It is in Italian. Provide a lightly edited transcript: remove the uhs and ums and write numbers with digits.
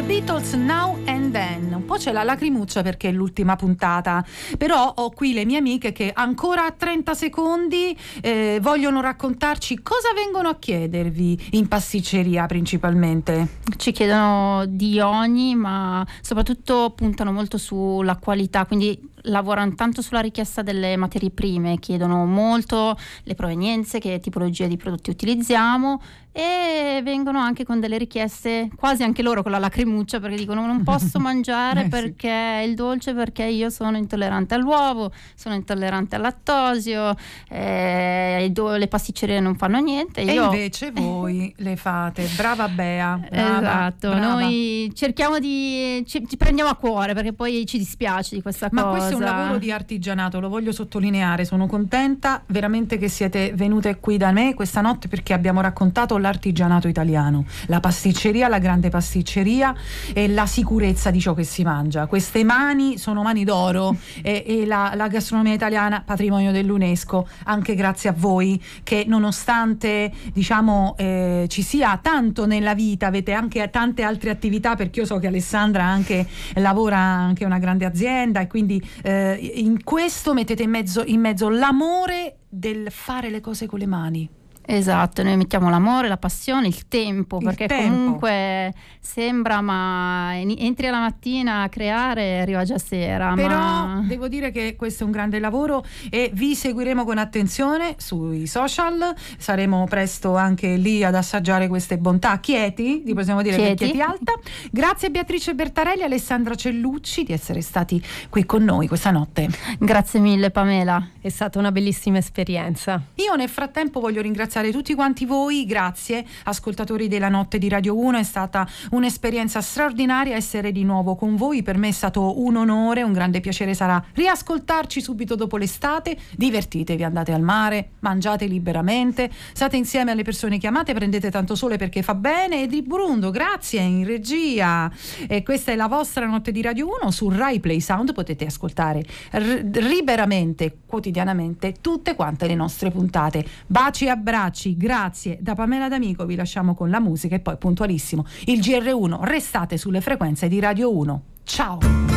Beatles, Now and Then. Un po' c'è la lacrimuccia perché è l'ultima puntata, però ho qui le mie amiche che ancora a 30 secondi vogliono raccontarci cosa vengono a chiedervi in pasticceria principalmente. Ci chiedono di ogni, ma soprattutto puntano molto sulla qualità, quindi lavorano tanto sulla richiesta delle materie prime, chiedono molto le provenienze, che tipologia di prodotti utilizziamo, e vengono anche con delle richieste quasi anche loro con la lacrimuccia, perché dicono non posso mangiare perché il dolce, perché io sono intollerante all'uovo, sono intollerante al lattosio, le pasticcerie non fanno niente. E invece voi le fate, brava Bea, esatto, brava. Noi cerchiamo ci prendiamo a cuore, perché poi ci dispiace di questa cosa. Ma questo è un lavoro di artigianato, lo voglio sottolineare. Sono contenta veramente che siete venute qui da me questa notte, perché abbiamo raccontato l'artigianato italiano, la pasticceria, la grande pasticceria e la sicurezza di ciò che si mangia. Queste mani sono mani d'oro e la gastronomia italiana patrimonio dell'UNESCO, anche grazie a voi che nonostante ci sia tanto nella vita, avete anche tante altre attività, perché io so che Alessandra anche lavora anche una grande azienda e quindi in questo mettete in mezzo l'amore del fare le cose con le mani. Esatto, noi mettiamo l'amore, la passione, il tempo, perché comunque sembra, ma entri alla mattina a creare e arriva già sera. Però devo dire che questo è un grande lavoro e vi seguiremo con attenzione sui social, saremo presto anche lì ad assaggiare queste bontà chieti, possiamo dire chieti alta. Grazie Beatrice Bertarelli e Alessandra Cellucci di essere stati qui con noi questa notte. Grazie mille Pamela, è stata una bellissima esperienza. Io nel frattempo voglio ringraziare tutti quanti voi, grazie ascoltatori della Notte di Radio 1, è stata un'esperienza straordinaria essere di nuovo con voi, per me è stato un onore, un grande piacere sarà riascoltarci subito dopo l'estate. Divertitevi, andate al mare, mangiate liberamente, state insieme alle persone che amate, prendete tanto sole perché fa bene. E di Brundo, grazie in regia, e questa è la vostra Notte di Radio 1 su Rai Play Sound, potete ascoltare liberamente, quotidianamente tutte quante le nostre puntate. Baci e abbracci, grazie da Pamela D'Amico, vi lasciamo con la musica e poi puntualissimo il GR1, restate sulle frequenze di Radio 1. Ciao!